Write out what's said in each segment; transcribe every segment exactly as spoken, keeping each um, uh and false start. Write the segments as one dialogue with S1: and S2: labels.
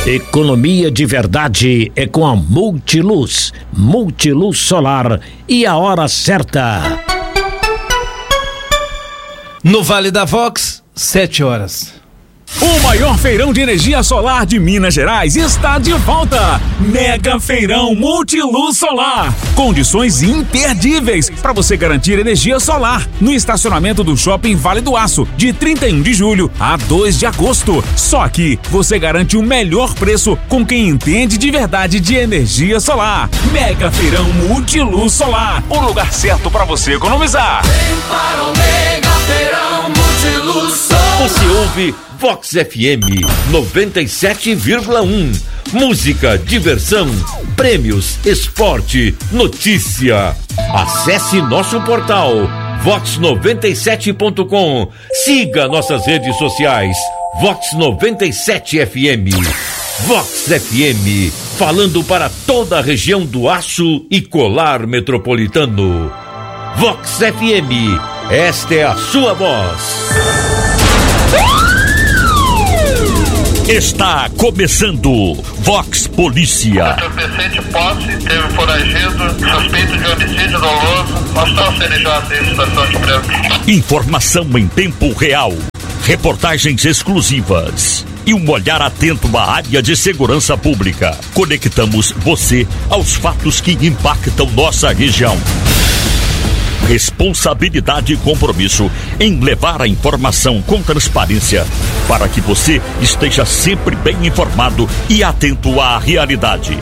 S1: Economia de verdade é com a Multiluz. Multiluz Solar e a hora certa.
S2: No Vale da Vox, sete horas.
S3: O maior feirão de energia solar de Minas Gerais está de volta. Mega Feirão Multiluz Solar. Condições imperdíveis para você garantir energia solar no estacionamento do Shopping Vale do Aço, de trinta e um de julho a dois de agosto. Só aqui você garante o melhor preço com quem entende de verdade de energia solar. Mega Feirão Multiluz Solar. O lugar certo para você economizar.
S4: Vem para o Mega Feirão Multiluz Solar.
S5: Você ouve Vox F M noventa e sete vírgula um. Música, diversão, prêmios, esporte, notícia. Acesse nosso portal vox noventa e sete ponto com. Siga nossas redes sociais. Vox noventa e sete F M. Vox F M, falando para toda a região do Aço e Colar Metropolitano. Vox F M, esta é a sua voz.
S6: Está começando Vox Polícia.
S7: Entorpecente posse, teve foragido, suspeito de homicídio doloso, mostrar o C N J em situação de preso.
S6: Informação em tempo real, reportagens exclusivas e um olhar atento à área de segurança pública. Conectamos você aos fatos que impactam nossa região. Responsabilidade e compromisso em levar a informação com transparência para que você esteja sempre bem informado e atento à realidade.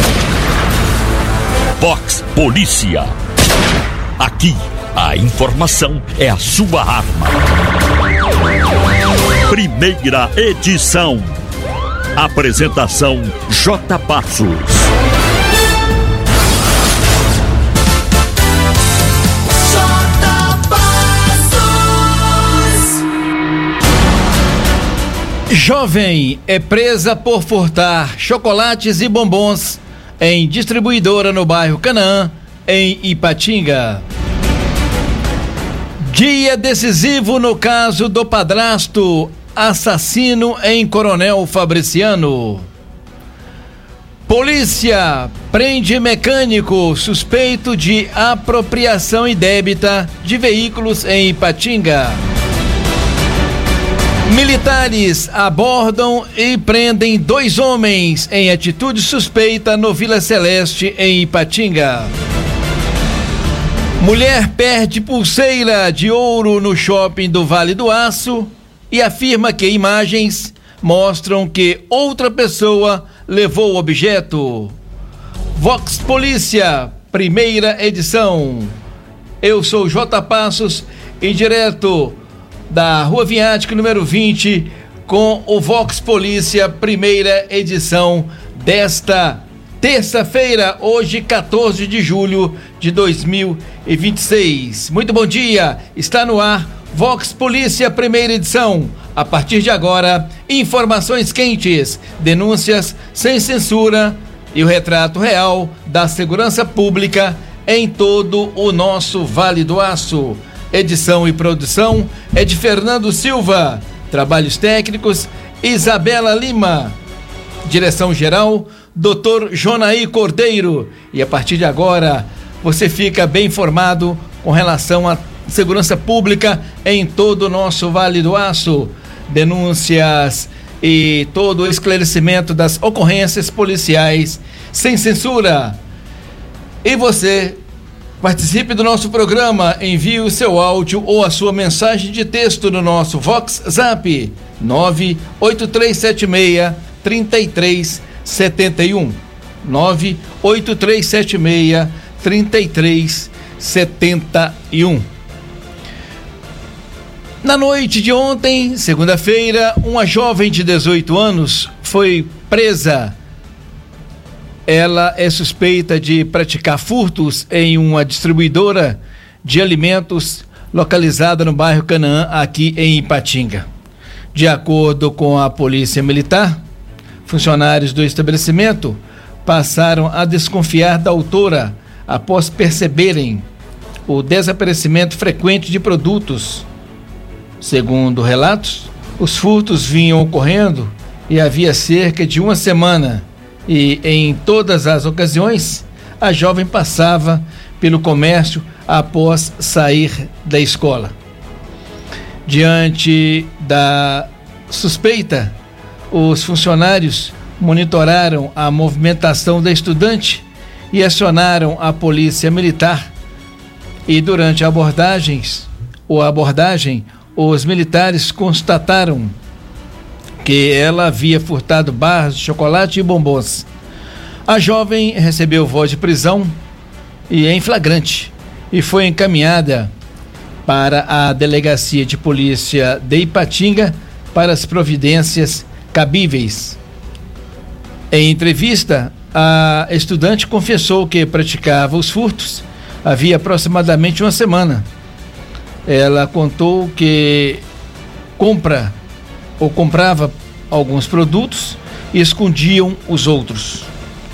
S6: Vox Polícia. Aqui, a informação é a sua arma. Primeira edição. Apresentação J. Passos.
S2: Jovem é presa por furtar chocolates e bombons em distribuidora no bairro Canaã, em Ipatinga. Dia decisivo no caso do padrasto assassino em Coronel Fabriciano. Polícia prende mecânico suspeito de apropriação indébita de veículos em Ipatinga. Militares abordam e prendem dois homens em atitude suspeita no Vila Celeste, em Ipatinga. Mulher perde pulseira de ouro no shopping do Vale do Aço e afirma que imagens mostram que outra pessoa levou o objeto. Vox Polícia, primeira edição. Eu sou J. Passos e direto da Rua Viática, número vinte, com o Vox Polícia, primeira edição desta terça-feira, hoje, quatorze de julho de dois mil e vinte e seis. Muito bom dia, está no ar Vox Polícia, primeira edição. A partir de agora, informações quentes, denúncias sem censura e o retrato real da segurança pública em todo o nosso Vale do Aço. Edição e produção é de Fernando Silva. Trabalhos técnicos, Isabela Lima. Direção geral, doutor Jonaí Cordeiro. E a partir de agora, você fica bem informado com relação à segurança pública em todo o nosso Vale do Aço. Denúncias e todo o esclarecimento das ocorrências policiais sem censura. E você participe do nosso programa, envie o seu áudio ou a sua mensagem de texto no nosso Vox Zap nove oito três sete seis, três três sete um nove oito três sete seis, três três sete um. Na noite de ontem, segunda-feira, uma jovem de dezoito anos foi presa. Ela é suspeita de praticar furtos em uma distribuidora de alimentos localizada no bairro Canaã, aqui em Ipatinga. De acordo com a Polícia Militar, funcionários do estabelecimento passaram a desconfiar da autora após perceberem o desaparecimento frequente de produtos. Segundo relatos, os furtos vinham ocorrendo e havia cerca de uma semana, e em todas as ocasiões a jovem passava pelo comércio após sair da escola. Diante da suspeita, os funcionários monitoraram a movimentação da estudante e acionaram a polícia militar. E durante abordagens, ou abordagem, os militares constataram que ela havia furtado barras de chocolate e bombons. A jovem recebeu voz de prisão e em flagrante e foi encaminhada para a delegacia de polícia de Ipatinga para as providências cabíveis. Em entrevista, a estudante confessou que praticava os furtos havia aproximadamente uma semana. Ela contou que compra ou comprava alguns produtos e escondiam os outros.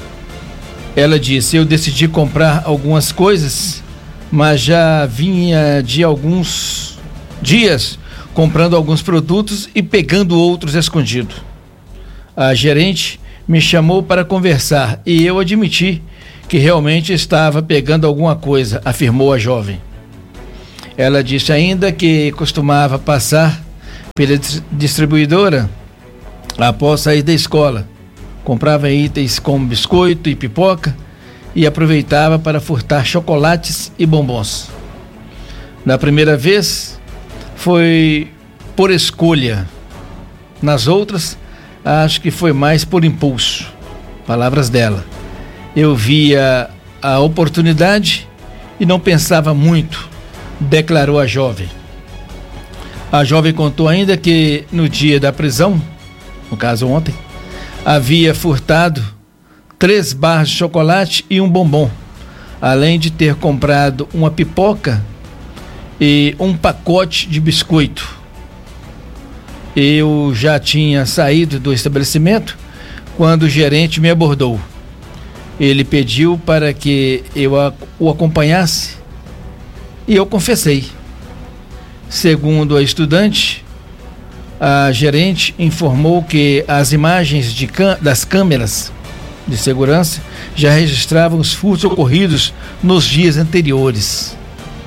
S2: Ela disse: eu decidi comprar algumas coisas, mas já vinha de alguns dias comprando alguns produtos e pegando outros escondidos. A gerente me chamou para conversar e eu admiti que realmente estava pegando alguma coisa, afirmou a jovem. Ela disse ainda que costumava passar pela distribuidora após sair da escola. Comprava itens como biscoito e pipoca e aproveitava para furtar chocolates e bombons. Na primeira vez foi por escolha. Nas outras, acho que foi mais por impulso. Palavras dela. Eu via a oportunidade e não pensava muito, declarou a jovem. A jovem contou ainda que no dia da prisão, no caso ontem, havia furtado três barras de chocolate e um bombom, além de ter comprado uma pipoca e um pacote de biscoito. Eu já tinha saído do estabelecimento quando o gerente me abordou. Ele pediu para que eu a, o acompanhasse e eu confessei. Segundo a estudante, a gerente informou que as imagens de cam- das câmeras de segurança já registravam os furtos ocorridos nos dias anteriores.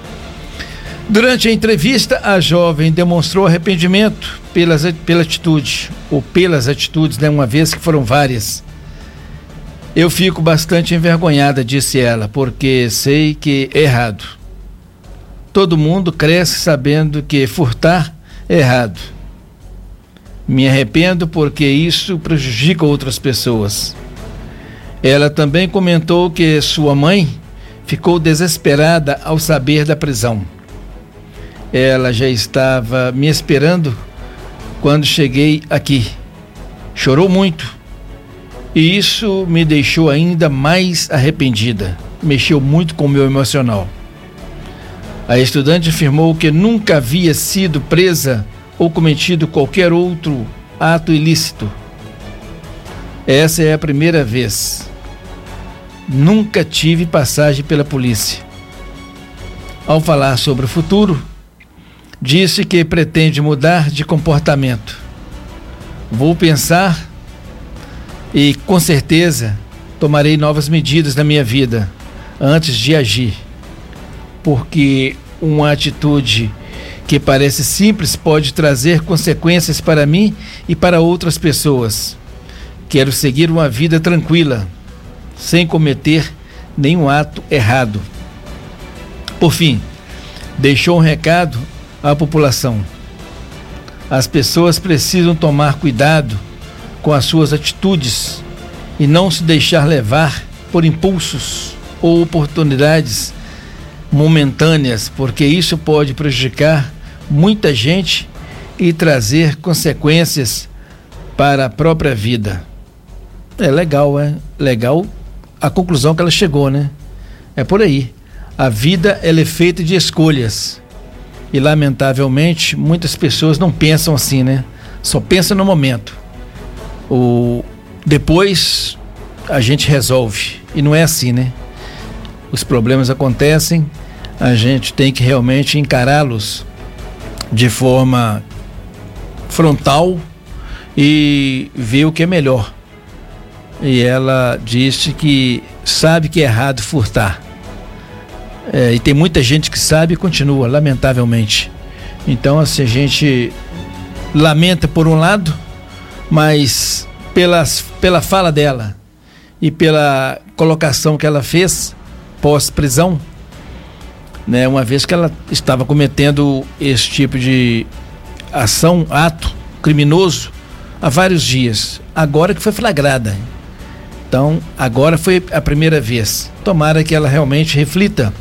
S2: Durante a entrevista, a jovem demonstrou arrependimento pelas, pela atitude, ou pelas atitudes, né, uma vez que foram várias. Eu fico bastante envergonhada, disse ela, porque sei que é errado. Todo mundo cresce sabendo que furtar é errado. Me arrependo porque isso prejudica outras pessoas. Ela também comentou que sua mãe ficou desesperada ao saber da prisão. Ela já estava me esperando quando cheguei aqui. Chorou muito. E isso me deixou ainda mais arrependida. Mexeu muito com o meu emocional. A estudante afirmou que nunca havia sido presa ou cometido qualquer outro ato ilícito. Essa é a primeira vez. Nunca tive passagem pela polícia. Ao falar sobre o futuro, disse que pretende mudar de comportamento. Vou pensar e, com certeza, tomarei novas medidas na minha vida antes de agir, porque uma atitude que parece simples pode trazer consequências para mim e para outras pessoas. Quero seguir uma vida tranquila, sem cometer nenhum ato errado. Por fim, deixou um recado à população. As pessoas precisam tomar cuidado com as suas atitudes e não se deixar levar por impulsos ou oportunidades momentâneas, porque isso pode prejudicar muita gente e trazer consequências para a própria vida. É legal, é legal a conclusão que ela chegou, né? É por aí. A vida, ela é feita de escolhas. E, lamentavelmente, muitas pessoas não pensam assim, né? Só pensam no momento. O... Depois, a gente resolve. E não é assim, né? Os problemas acontecem, a gente tem que realmente encará-los de forma frontal e ver o que é melhor. E ela disse que sabe que é errado furtar. É, e tem muita gente que sabe e continua, lamentavelmente. Então, assim, a gente lamenta por um lado, mas pelas, pela fala dela e pela colocação que ela fez pós-prisão, né, uma vez que ela estava cometendo esse tipo de ação, ato criminoso há vários dias, agora que foi flagrada. Então, agora foi a primeira vez. Tomara que ela realmente reflita,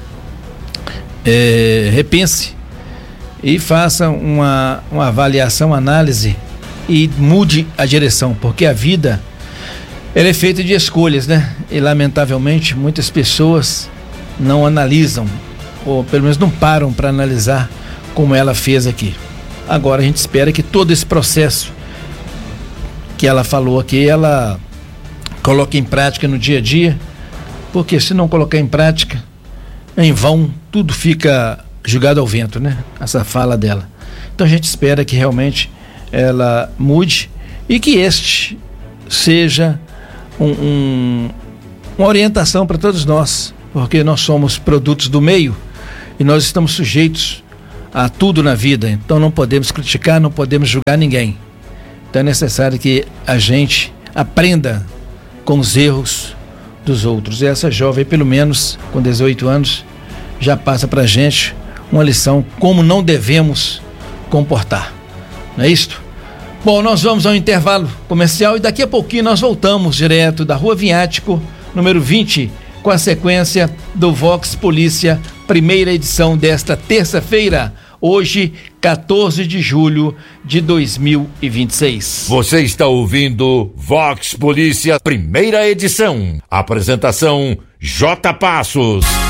S2: é, repense e faça uma, uma avaliação, análise e mude a direção, porque a vida ela é feita de escolhas, né? E lamentavelmente muitas pessoas não analisam, ou pelo menos não param para analisar como ela fez aqui. Agora a gente espera que todo esse processo que ela falou aqui, ela coloque em prática no dia a dia, porque se não colocar em prática, em vão, tudo fica jogado ao vento, né? Essa fala dela. Então a gente espera que realmente ela mude e que este seja um, um, uma orientação para todos nós, porque nós somos produtos do meio e nós estamos sujeitos a tudo na vida, então não podemos criticar, não podemos julgar ninguém. Então é necessário que a gente aprenda com os erros dos outros. E essa jovem, pelo menos com dezoito anos, já passa pra gente uma lição como não devemos comportar. Não é isto? Bom, nós vamos ao intervalo comercial e daqui a pouquinho nós voltamos direto da Rua Vinhático, número vinte, com a sequência do Vox Polícia, primeira edição desta terça-feira, hoje, quatorze de julho de dois mil e vinte e seis.
S5: Você está ouvindo Vox Polícia, primeira edição. Apresentação J. Passos.